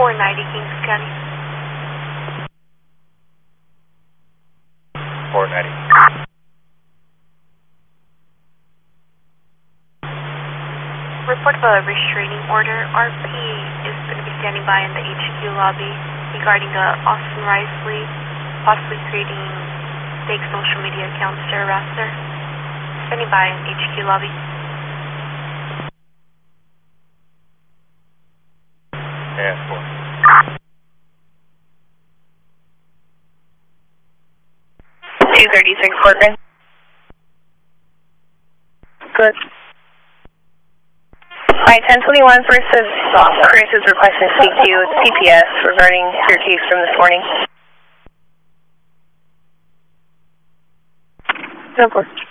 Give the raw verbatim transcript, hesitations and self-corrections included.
four ninety Kings County. four ninety. Report of a restraining order. R P is going to be standing by in the H Q lobby regarding the Austin Risley possibly creating fake social media accounts to harass her. Standing by in H Q lobby. Yeah, four. two thirty-six Corcoran. Good. Hi, ten twenty-one, first of Chris is requesting to speak to you with C P S regarding your case from this morning. No problem.